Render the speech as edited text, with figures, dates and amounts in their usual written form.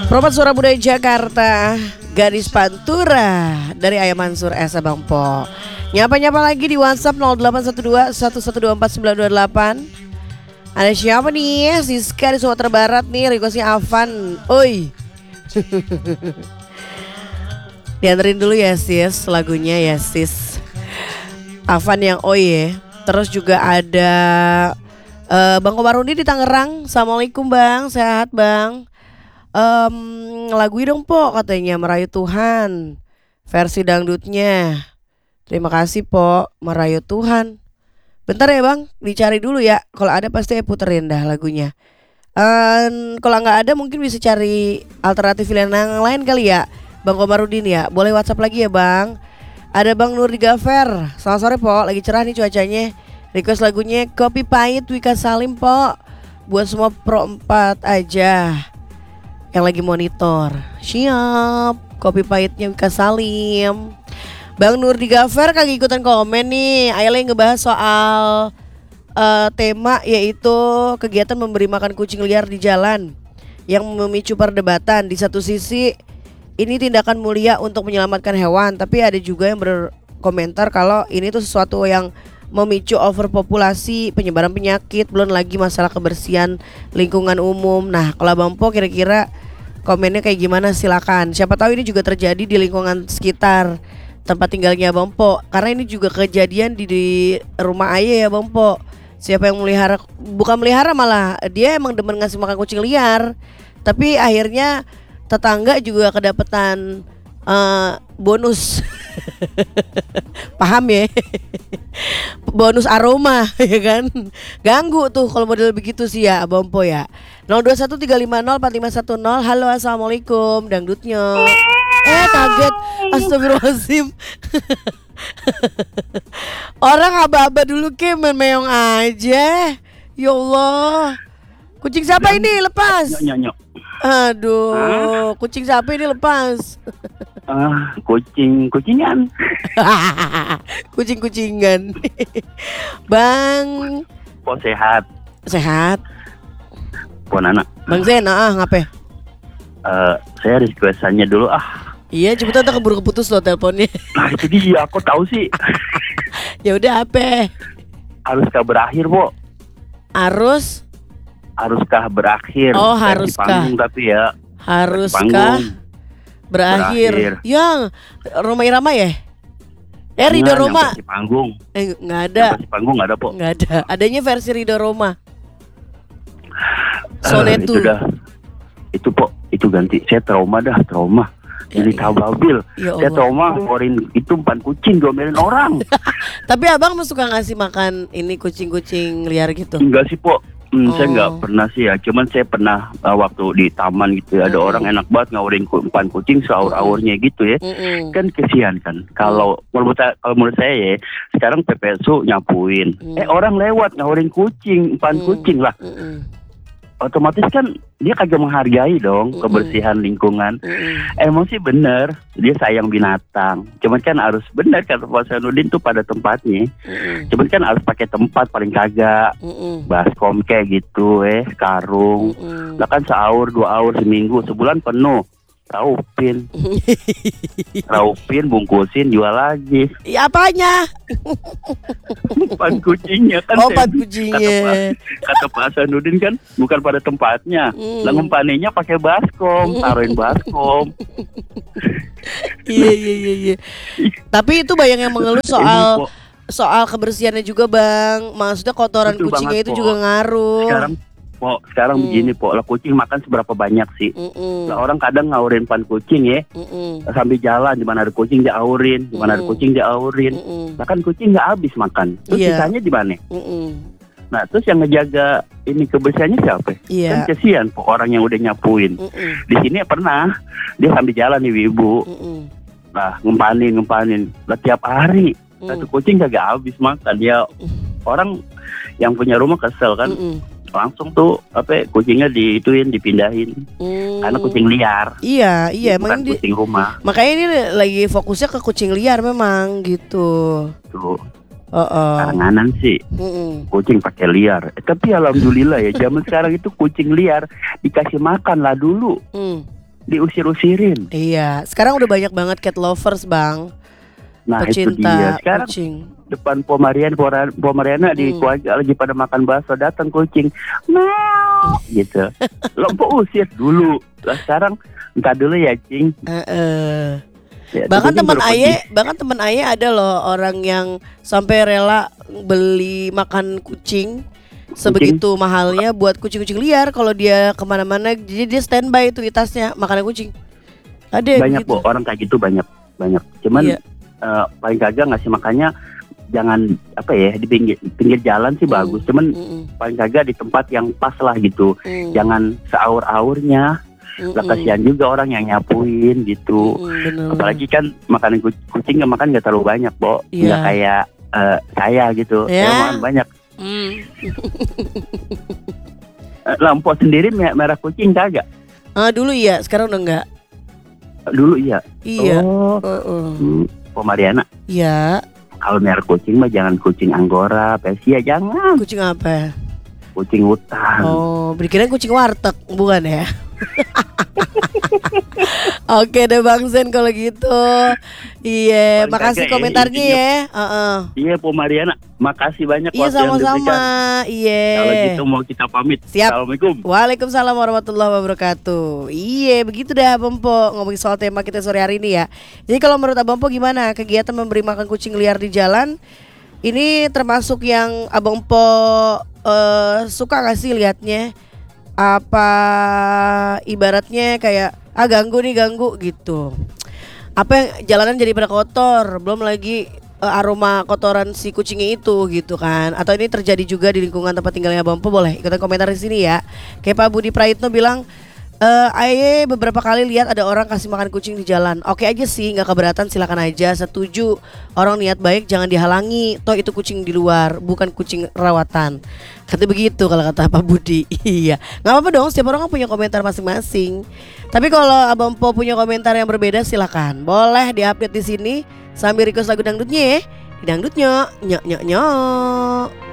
Promosi Suara Budaya Jakarta, Gadis Pantura dari Ayah Mansur S. Bang Po. Nyapa-nyapa lagi di WhatsApp 0812 1124 928. Ada siapa nih? Siska di Sumatera Barat nih, requestnya Avan. Oi. Dianterin dulu ya sis, lagunya ya sis. Avan yang oi ya. Terus juga ada Bang Komarudi di Tangerang. Assalamualaikum Bang, sehat Bang. Lagu dong Po katanya, Merayu Tuhan versi dangdutnya. Terima kasih Po, Merayu Tuhan. Bentar ya Bang, dicari dulu ya. Kalau ada pasti puterin dah lagunya. Kalau nggak ada mungkin bisa cari alternatif pilihan yang lain kali ya Bang Komarudin ya. Boleh WhatsApp lagi ya Bang. Ada Bang Nur di Gafer. Selamat sore Po, lagi cerah nih cuacanya. Request lagunya Kopi Pahit Wika Salim Po. Buat semua pro 4 aja yang lagi monitor. Siap, Kopi Pahitnya Wika Salim. Bang Nur di Gafer kagak ikutan komen nih. Ayla yang ngebahas soal tema yaitu kegiatan memberi makan kucing liar di jalan yang memicu perdebatan. Di satu sisi ini tindakan mulia untuk menyelamatkan hewan, tapi ada juga yang berkomentar kalau ini tuh sesuatu yang memicu overpopulasi, penyebaran penyakit, belum lagi masalah kebersihan lingkungan umum. Nah, kalau Bang Po kira-kira komennya kayak gimana silakan. Siapa tahu ini juga terjadi di lingkungan sekitar tempat tinggalnya Bang Po. Karena ini juga kejadian di rumah ayah ya Bang Po. Siapa yang melihara, bukan melihara malah dia emang demen ngasih makan kucing liar. Tapi akhirnya tetangga juga kedapetan bonus. Paham ya? Bonus aroma ya kan. Ganggu tuh kalau model begitu sih ya Bang Po ya. 0213504510. Halo assalamualaikum dangdutnya. Kaget. Astagfirullahaladzim. Orang aba-aba dulu ke meong aja. Ya Allah. Kucing siapa ini lepas? Nyok. Aduh, kucing siapa ini lepas? Kucingan. Kucing-kucingan. Bang Po sehat. Sehat. Po anak. Bang Zen, ngapain? Saya requestannya dulu Iya, cepetan tak keburu keputus loh teleponnya. Nah itu dia, aku tahu sih. Ya udah apa? Haruskah berakhir, Po? Haruskah berakhir? Oh, haruskah. Tapi ya. Haruskah berakhir. Yang Roma Irama ya? Ridho Roma. Versi panggung. Nggak ada. Versi panggung nggak ada, Po. Nggak ada. Adanya versi Ridho Roma. Sonetu. Itu Po, itu ganti. Saya trauma. Jadi tababil. Saya trauma ngorin itu 4 kucing diomelin orang. Tapi abang suka ngasih makan ini kucing-kucing liar gitu? Enggak sih Po. Saya nggak pernah sih ya. Cuman saya pernah waktu di taman gitu ya, ada orang enak banget ngawurin 4 kucing seaur-aurnya gitu ya. Kan kesian kan. Kalau menurut saya ya, sekarang PPSU nyapuin. Orang lewat ngawurin kucing 4 kucing lah. Otomatis kan dia kagak menghargai dong kebersihan lingkungan. Emang sih bener, dia sayang binatang. Cuman kan harus bener kata Pak Sanudin tuh pada tempatnya. Cuman kan harus pakai tempat paling kagak. Baskom kayak gitu karung. Lah kan seaur 2 aur seminggu, sebulan penuh. Raupin, bungkusin, jual lagi. Iya apanya? 4 kucingnya kan. 4 kucingnya. Kata Pak Hasanuddin kan bukan pada tempatnya. Lah ngempaninya pakai baskom, taruhin baskom. Iya. Tapi itu banyak yang mengeluh soal kebersihannya juga Bang. Maksudnya kotoran betul kucingnya banget, itu juga ngaruh. Sekarang begini Po, lah kucing makan seberapa banyak sih? Lah orang kadang ngaurin 4 kucing ya, sambil jalan di mana ada kucing dia aurin, di mana ada kucing dia aurin. Lah kan kucing nggak habis makan, terus sisanya di mana? Nah terus yang ngejaga ini kebersihannya siapa? Kan kesian Po orang yang udah nyapuin. Di sini pernah dia sambil jalan nih ibu, lah ngempanin, lah tiap hari satu kucing kagak habis makan. Ya orang yang punya rumah kesel kan. Langsung tuh kucingnya dipindahin karena kucing liar. Iya bukan kucing rumah. Makanya ini lagi fokusnya ke kucing liar memang gitu. Tuh. Karanganan sih kucing pakai liar. Tapi alhamdulillah ya zaman sekarang itu kucing liar dikasih makan lah dulu. diusir-usirin. Iya, sekarang udah banyak banget cat lovers, Bang. Nah itu Pecinta dia. Sekarang kucing. depan Pomariana di keluarga lagi pada makan bakso, datang kucing, meow gitu. Lo usir dulu. Lah sekarang entar dulu ya, Cing. Ya, bahkan teman Aye ada loh orang yang sampai rela beli makan kucing sebegitu mahalnya buat kucing-kucing liar. Kalau dia kemana-mana, jadi dia standby itu di tasnya makanan kucing. Ada banyak gitu. Orang kayak gitu banyak. Cuman iya. Paling kagak ngasih makannya jangan apa ya di pinggir jalan sih bagus. Cuman paling kagak di tempat yang pas lah gitu. Jangan seaur-aurnya. Lah kasihan juga orang yang nyapuin gitu. Apalagi kan makanan kucing nggak terlalu banyak, Bo. Nggak kayak saya gitu. Saya makan banyak. Lampu sendiri merah kucing kagak? Dulu iya, sekarang udah enggak. Dulu iya. Iya. Pomariana. Iya. Kalau merah kucing mah jangan kucing Anggora, Persia, jangan. Kucing apa? Kucing hutan. Oh, dikira kucing warteg, bukan ya? Oke deh Bang Zen kalau gitu. Iya, makasih komentarnya ya. Iya Pomariana, makasih banyak. Iya sama-sama. Iya. Kalau gitu mau kita pamit. Siap. Assalamualaikum. Waalaikumsalam warahmatullahi wabarakatuh. Iya, begitu dah Abang Po ngomongin soal tema kita sore hari ini ya. Jadi kalau menurut Abang Po gimana kegiatan memberi makan kucing liar di jalan? Ini termasuk yang Abang Po suka gak sih liatnya? Apa ibaratnya kayak ganggu gitu. Apa yang jalanan jadi pada kotor, belum lagi aroma kotoran si kucingnya itu gitu kan. Atau ini terjadi juga di lingkungan tempat tinggalnya Bang Po, boleh ikutan komentar di sini ya. Kayak Pak Budi Praitno bilang Aye beberapa kali lihat ada orang kasih makan kucing di jalan. Oke aja sih, nggak keberatan, silakan aja, setuju. Orang niat baik jangan dihalangi. Toh itu kucing di luar, bukan kucing rawatan. Kata begitu kalau kata Pak Budi. Iya, nggak apa-apa dong. Setiap orang kan punya komentar masing-masing. Tapi kalau Abang Po punya komentar yang berbeda, silakan. Boleh diupdate di sini sambil request lagu dangdutnya ya. Dangdutnya, nyok nyok nyok.